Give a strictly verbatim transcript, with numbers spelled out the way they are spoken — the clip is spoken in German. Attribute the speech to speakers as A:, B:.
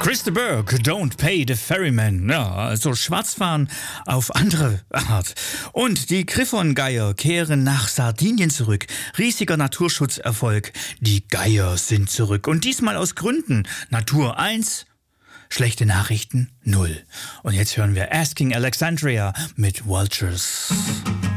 A: Chris de Burgh, Don't Pay the Ferryman. Ja, also Schwarzfahren auf andere Art. Und die Griffon-Geier kehren nach Sardinien zurück. Riesiger Naturschutzerfolg. Die Geier sind zurück. Und diesmal aus Gründen. Natur eins, schlechte Nachrichten null. Und jetzt hören wir Asking Alexandria mit Vultures.